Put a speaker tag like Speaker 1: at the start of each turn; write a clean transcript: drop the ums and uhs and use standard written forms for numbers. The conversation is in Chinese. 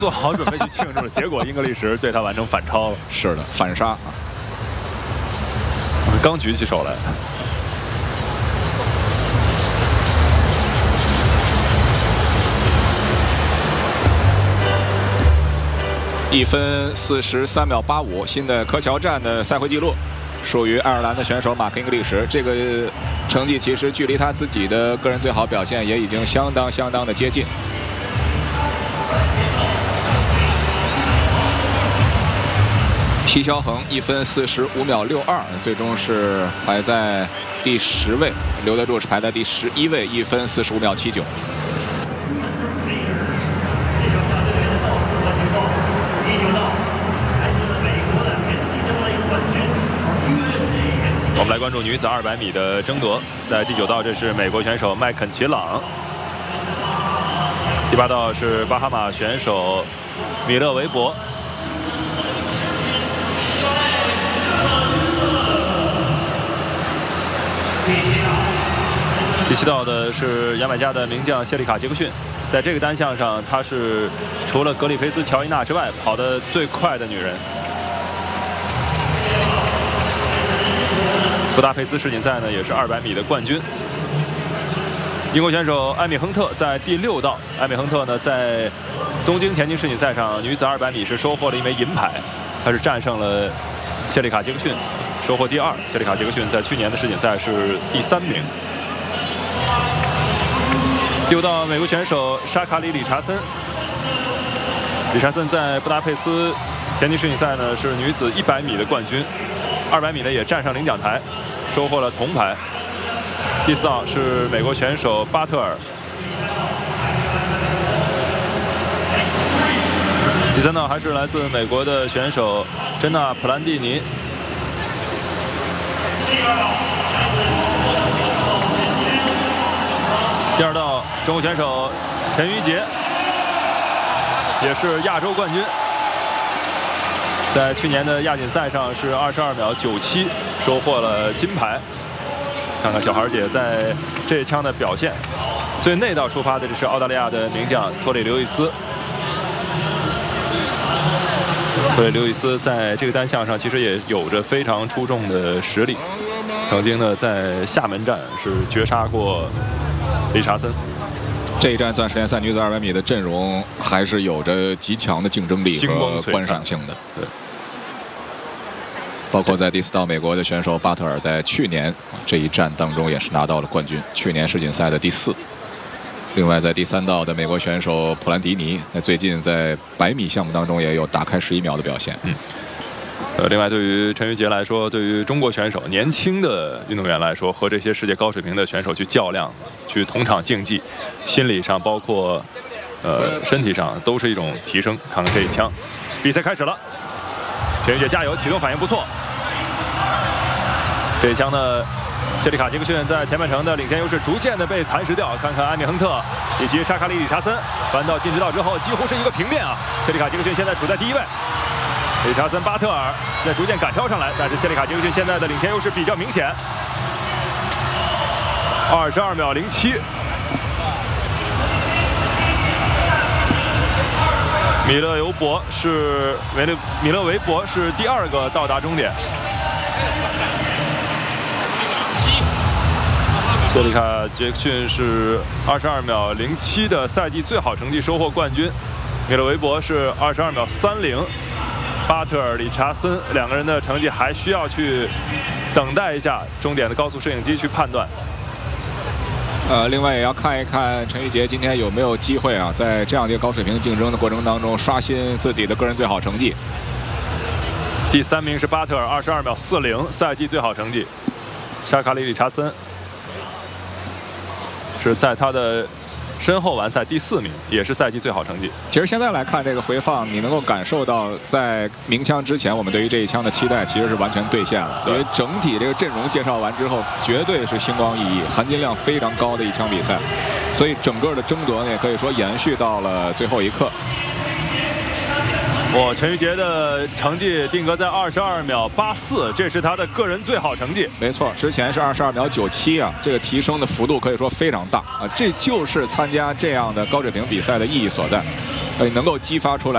Speaker 1: 做好准备去庆祝了，结果英格利什对他完成反超了。
Speaker 2: 是的，反杀啊！
Speaker 1: 刚举起手来。
Speaker 2: 1分43秒85，新的科乔站的赛会纪录，属于爱尔兰的选手马克·英格利什。这个成绩其实距离他自己的个人最好表现也已经相当的接近。皮肖恒1分45秒62，最终是排在第10位，刘德柱是排在第11位，1分45秒79。
Speaker 1: 我们来关注女子200米的争夺，在第9道，这是美国选手麦肯齐朗；第8道是巴哈马选手米勒维伯；第7道的是牙买加的名将谢利卡·杰克逊。在这个单项上，她是除了格里菲斯·乔伊娜之外跑得最快的女人。 布达佩斯世锦赛呢，也是200米的冠军。英国选手艾米亨特在第6道，艾米亨特呢在东京田径世锦赛上女子200米是收获了1枚银牌，她是战胜了谢利卡·杰克逊，收获第2。谢利卡·杰克逊在去年的世锦赛是第3名。第5道，美国选手沙卡里·理查森，理查森在布达佩斯田径世锦赛呢是女子100米的冠军。 200米呢也站上领奖台，收获了铜牌。第4道是美国选手巴特尔。第3道还是来自美国的选手珍娜·普兰蒂尼。第2道中国选手陈瑜杰，也是亚洲冠军。 在去年的亚锦赛上是22秒97，收获了金牌。看看小孩姐在这一枪的表现。所以那道出发的这是澳大利亚的名将托里·刘易斯。托里·刘易斯在这个单项上其实也有着非常出众的实力，曾经呢在厦门站是绝杀过理查森。
Speaker 2: 这一站钻石联赛女子200米的阵容还是有着极强的竞争力和观赏性的。
Speaker 1: 对，
Speaker 2: 包括在第4道，美国的选手巴特尔在去年这一站当中也是拿到了冠军，去年世锦赛的第4。另外，在第3道的美国选手普兰迪尼，在最近在100米项目当中也有打开11秒的表现。
Speaker 1: 另外，对于陈瑜杰来说，对于中国选手年轻的运动员来说，和这些世界高水平的选手去较量、去同场竞技，心理上包括身体上都是一种提升。看看这一枪，比赛开始了，陈瑜杰加油，启动反应不错。这一枪呢，谢利卡·杰克逊在前半程的领先优势逐渐的被蚕食掉。看看艾米亨特以及沙卡里·理查森翻到进直道之后，几乎是一个平面啊。谢利卡·杰克逊现在处在第1位。 理查森、巴特尔在逐渐赶超上来，但是谢利卡·杰克逊现在的领先优势比较明显，22秒07。米勒维伯是第2个到达终点。谢利卡·杰克逊是22秒07的赛季最好成绩，收获冠军。米勒维伯是22秒30。 巴特尔、理查森2个人的成绩还需要去等待一下终点的高速摄影机去判断。
Speaker 2: 另外也要看一看陈瑜杰今天有没有机会啊，在这样一个高水平竞争的过程当中刷新自己的个人最好成绩。
Speaker 1: 第3名是巴特尔，22秒40，赛季最好成绩。沙卡里·理查森是在他的 身后完赛第4名，也是赛季最好成绩。
Speaker 2: 其实现在来看这个回放，你能够感受到，在鸣枪之前，我们对于这一枪的期待其实是完全兑现了。因为整体这个阵容介绍完之后，绝对是星光熠熠、含金量非常高的一枪比赛。所以整个的争夺呢，也可以说延续到了最后一刻。
Speaker 1: 陈瑜杰的成绩定格在22秒84，这是他的个人最好成绩。
Speaker 2: 没错，之前是22秒97啊，这个提升的幅度可以说非常大啊，这就是参加这样的高水平比赛的意义所在，能够激发出来。